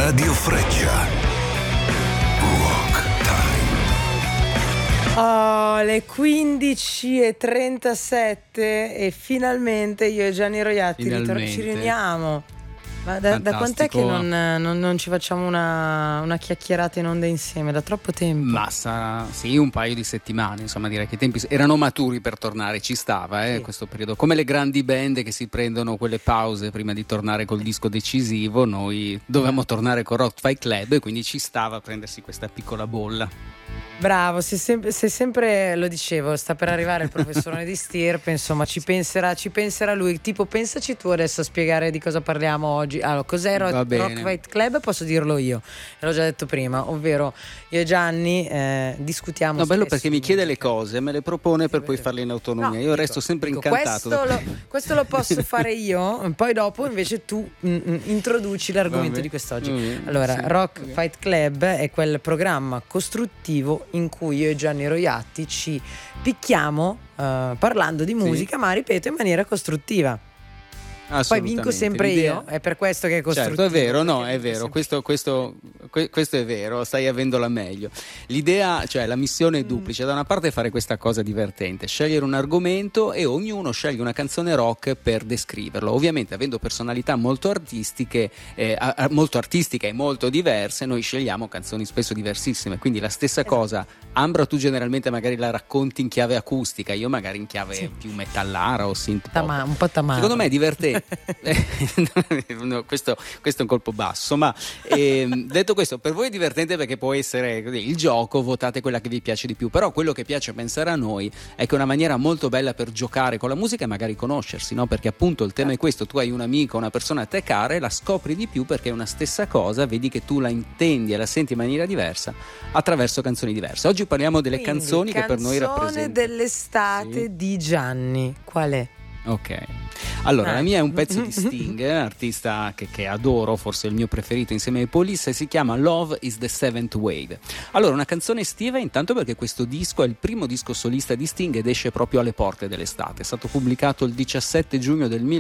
Radio Freccia. Rock Time. Oh, le 15:37 e finalmente io e Gianni Roiatti ci riuniamo. Ma da quant'è che non ci facciamo una chiacchierata in onda insieme? Da troppo tempo. Ma sì, un paio di settimane, insomma, direi che i tempi erano maturi per tornare, ci stava sì. Questo periodo. Come le grandi band che si prendono quelle pause prima di tornare col disco decisivo, noi dovevamo tornare con Rock Fight Club e quindi ci stava prendersi questa piccola bolla. Bravo, se sempre lo dicevo, sta per arrivare il professore di Stirpe, insomma ci penserà lui, tipo pensaci tu adesso a spiegare di cosa parliamo oggi. Allora, cos'è Rock Fight Club? Posso dirlo io, l'ho già detto prima, ovvero io e Gianni discutiamo. No, bello perché mi chiede le cose, me le propone per poi farle in autonomia, io resto sempre incantato. Questo lo posso fare io, poi dopo invece tu introduci l'argomento di quest'oggi. Allora, sì, Rock Fight Club è quel programma costruttivo in cui io e Gianni Roiatti ci picchiamo parlando di musica, ma ripeto in maniera costruttiva. Poi vinco sempre io, è per questo che è costruttivo. Certo, è vero, no, è vero, questo è vero, stai avendola meglio. L'idea, cioè la missione è duplice, da una parte fare questa cosa divertente, scegliere un argomento e ognuno sceglie una canzone rock per descriverlo, ovviamente avendo personalità molto artistiche e molto diverse, noi scegliamo canzoni spesso diversissime, quindi la stessa cosa. Ambra, tu generalmente magari la racconti in chiave acustica, io magari in chiave più metallara o synth pop. Un po' tamara. Secondo me è divertente. No, questo è un colpo basso, ma detto questo, per voi è divertente perché può essere il gioco, votate quella che vi piace di più, però quello che piace pensare a noi è che è una maniera molto bella per giocare con la musica e magari conoscersi, no? Perché appunto il tema è questo, tu hai un amico, una persona a te cara e la scopri di più perché è una stessa cosa, vedi che tu la intendi e la senti in maniera diversa attraverso canzoni diverse. Oggi parliamo delle canzoni che per noi rappresentano. Canzone dell'estate di Gianni, qual è? Ok, allora la mia è un pezzo di Sting, artista che adoro, forse il mio preferito insieme ai Police, e si chiama Love is the Seventh Wave. Allora, una canzone estiva intanto perché questo disco è il primo disco solista di Sting ed esce proprio alle porte dell'estate, è stato pubblicato il 17 giugno del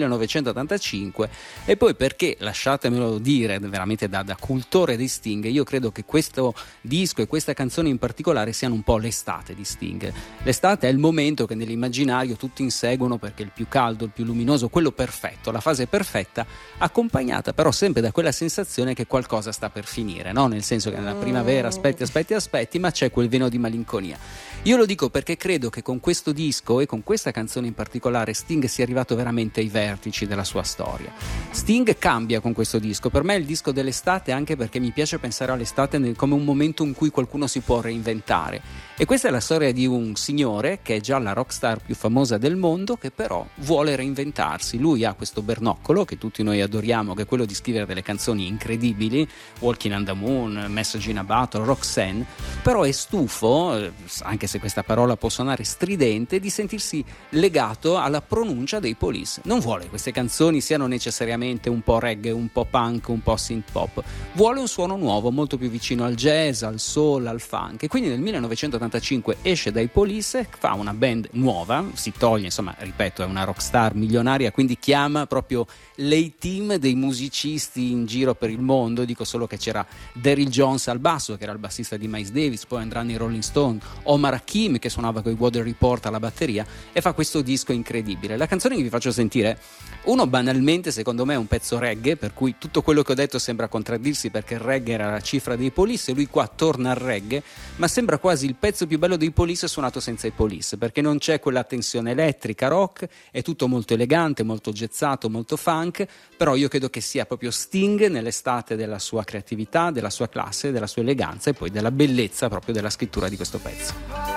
1985 e poi perché, lasciatemelo dire veramente da cultore di Sting, io credo che questo disco e questa canzone in particolare siano un po' l'estate di Sting. L'estate è il momento che nell'immaginario tutti inseguono perché è il più caldo, il più luminoso, quello perfetto, la fase perfetta, accompagnata però sempre da quella sensazione che qualcosa sta per finire, no? Nel senso che nella primavera aspetti, ma c'è quel velo di malinconia. Io lo dico perché credo che con questo disco e con questa canzone in particolare Sting sia arrivato veramente ai vertici della sua storia. Sting cambia con questo disco, per me è il disco dell'estate anche perché mi piace pensare all'estate come un momento in cui qualcuno si può reinventare. E questa è la storia di un signore che è già la rockstar più famosa del mondo che però vuole reinventarsi. Lui ha questo bernoccolo che tutti noi adoriamo, che è quello di scrivere delle canzoni incredibili, Walking on the Moon, Message in a Bottle, Roxanne, però è stufo, anche se questa parola può suonare stridente, di sentirsi legato alla pronuncia dei Police. Non vuole che queste canzoni siano necessariamente un po' reggae, un po' punk, un po' synth pop, vuole un suono nuovo, molto più vicino al jazz, al soul, al funk, e quindi nel 1985 esce dai Police, fa una band nuova, si toglie, insomma, ripeto, è una rockstar milionaria, quindi chiama proprio l'A-team dei musicisti in giro per il mondo. Dico solo che c'era Daryl Jones al basso, che era il bassista di Miles Davis, poi andranno i Rolling Stone, Omar Hakim che suonava con i Weather Report alla batteria, e fa questo disco incredibile. La canzone che vi faccio sentire, uno banalmente secondo me è un pezzo reggae, per cui tutto quello che ho detto sembra contraddirsi perché il reggae era la cifra dei Police e lui qua torna al reggae, ma sembra quasi il pezzo più bello dei Police suonato senza i Police, perché non c'è quella tensione elettrica rock, è tutto molto elegante, molto jazzato, molto funk, però io credo che sia proprio Sting nell'estate della sua creatività, della sua classe, della sua eleganza e poi della bellezza proprio della scrittura di questo pezzo.